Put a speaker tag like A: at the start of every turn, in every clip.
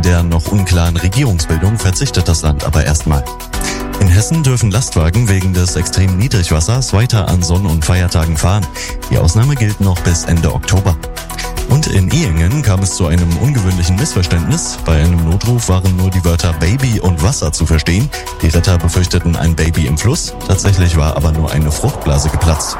A: der noch unklaren Regierungsbildung verzichtet das Land aber erstmal. In Hessen dürfen Lastwagen wegen des extremen Niedrigwassers weiter an Sonn- und Feiertagen fahren. Die Ausnahme gilt noch bis Ende Oktober. Und in Ehingen kam es zu einem ungewöhnlichen Missverständnis. Bei einem Notruf waren nur die Wörter Baby und Wasser zu verstehen. Die Retter befürchteten ein Baby im Fluss. Tatsächlich war aber nur eine Fruchtblase geplatzt.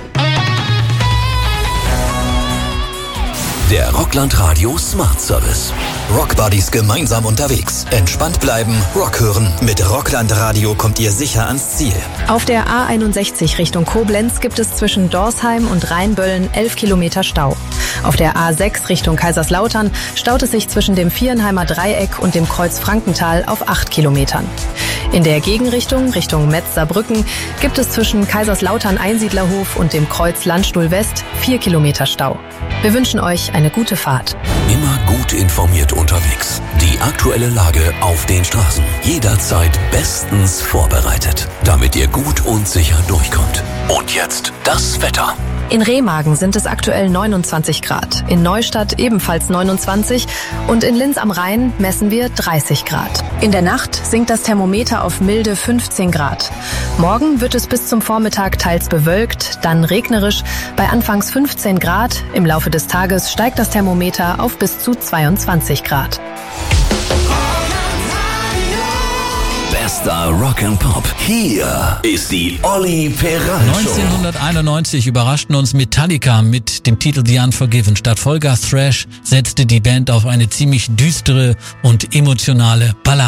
B: Der Rockland Radio Smart Service. Rockbuddies gemeinsam unterwegs. Entspannt bleiben, Rock hören. Mit Rockland Radio kommt ihr sicher ans Ziel.
C: Auf der A61 Richtung Koblenz gibt es zwischen Dorsheim und Rheinböllen 11 Kilometer Stau. Auf der A6 Richtung Kaiserslautern staut es sich zwischen dem Vierenheimer Dreieck und dem Kreuz Frankenthal auf 8 Kilometern. In der Gegenrichtung, Richtung Metz-Saarbrücken, gibt es zwischen Kaiserslautern-Einsiedlerhof und dem Kreuz Landstuhl West 4 Kilometer Stau. Wir wünschen euch eine gute Fahrt.
B: Immer gut informiert unterwegs. Die aktuelle Lage auf den Straßen. Jederzeit bestens vorbereitet, damit ihr gut und sicher durchkommt. Und jetzt das Wetter.
C: In Remagen sind es aktuell 29 Grad, in Neustadt ebenfalls 29 und in Linz am Rhein messen wir 30 Grad. In der Nacht sinkt das Thermometer auf milde 15 Grad. Morgen wird es bis zum Vormittag teils bewölkt, dann regnerisch, bei anfangs 15 Grad. Im Laufe des Tages steigt das Thermometer auf bis zu 22 Grad.
B: Bester Rock'n'Pop. Hier ist die Olli Peral Show.
D: 1991 überraschten uns Metallica mit dem Titel The Unforgiven. Statt Vollgas Thrash setzte die Band auf eine ziemlich düstere und emotionale Ballade.